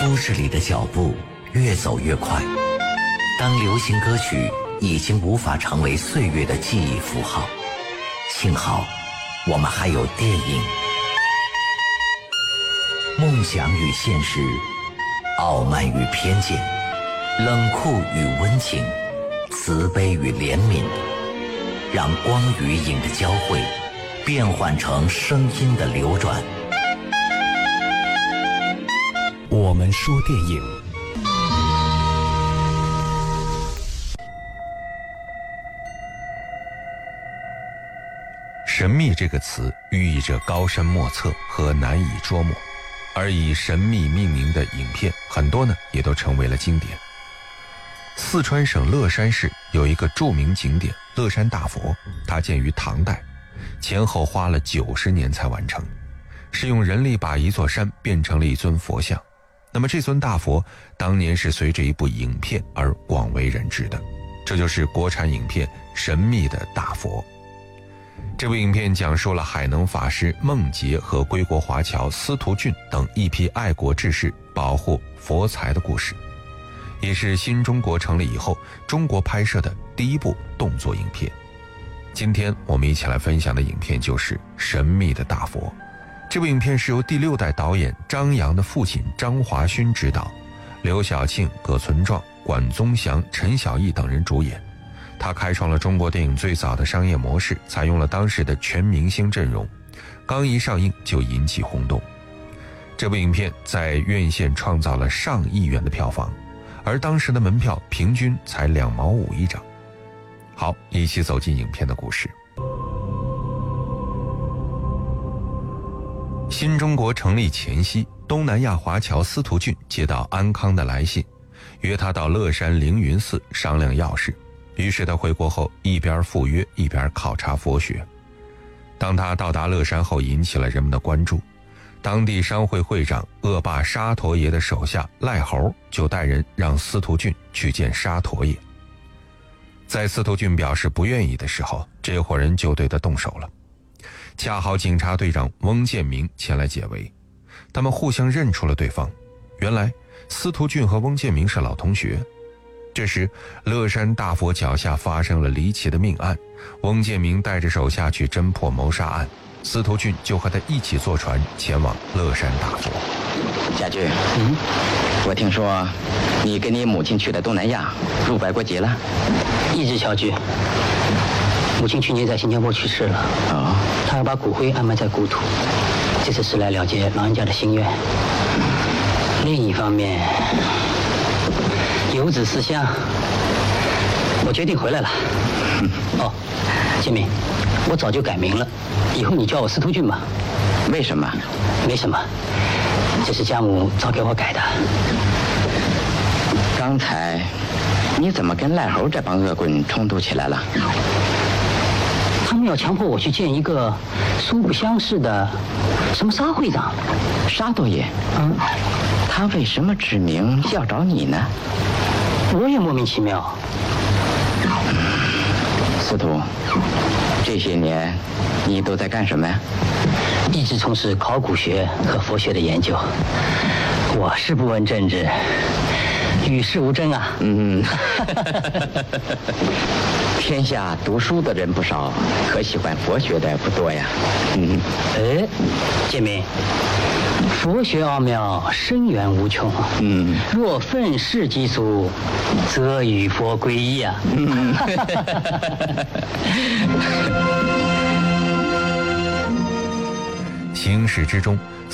都市里的脚步越走越快，当流行歌曲已经无法成为岁月的记忆符号，幸好我们还有电影。梦想与现实，傲慢与偏见，冷酷与温情，慈悲与怜悯，让光与影的交汇变换成声音的流转。我们说电影。 神秘这个词寓意着高深莫测和难以捉摸，而以神秘命名的影片很多呢也都成为了经典。四川省乐山市有一个著名景点乐山大佛，它建于唐代，前后花了90年才完成，是用人力把一座山变成了一尊佛像。那么这尊大佛当年是随着一部影片而广为人知的，这就是国产影片《神秘的大佛》。这部影片讲述了海能法师孟杰和归国华侨司徒俊等一批爱国志士保护佛财的故事，也是新中国成立以后中国拍摄的第一部动作影片。今天我们一起来分享的影片就是《神秘的大佛》。这部影片是由第6代导演张扬的父亲张华勋执导，刘晓庆、葛存壮、管宗祥、陈晓艺等人主演。他开创了中国电影最早的商业模式，采用了当时的全明星阵容，刚一上映就引起轰动。这部影片在院线创造了上亿元的票房，而当时的门票平均才2毛5一张。好，一起走进影片的故事。新中国成立前夕，东南亚华侨司徒俊接到安康的来信，约他到乐山凌云寺商量要事。于是他回国后一边赴约一边考察佛学。当他到达乐山后，引起了人们的关注。当地商会会长恶霸沙陀爷的手下赖猴就带人让司徒俊去见沙陀爷。在司徒俊表示不愿意的时候，这伙人就对他动手了。恰好警察队长翁建明前来解围，他们互相认出了对方。原来司徒俊和翁建明是老同学。这时乐山大佛脚下发生了离奇的命案，翁建明带着手下去侦破谋杀案，司徒俊就和他一起坐船前往乐山大佛。 家驹，我听说你跟你母亲去了东南亚，入白国籍了。 一直小驹，母亲去年在新加坡去世了，她要把骨灰安埋在故土，这次是来了结老人家的心愿。另一方面，游子思乡，我决定回来了。建明，我早就改名了，以后你叫我司徒俊吧。 为什么？ 没什么，这是家母早给我改的。 刚才你怎么跟赖猴这帮恶棍冲突起来了？ 他们要强迫我去见一个素不相识的什么沙会长。 沙多爷？他为什么指名要找你呢？ 我也莫名其妙。 司徒，这些年你都在干什么呀？ 一直从事考古学和佛学的研究。我是不问政治，与世无争啊。 天下读书的人不少，可喜欢佛学的不多呀。 建明，佛学奥妙深远无穷。若愤世嫉俗，则与佛归一啊。 行驶之中，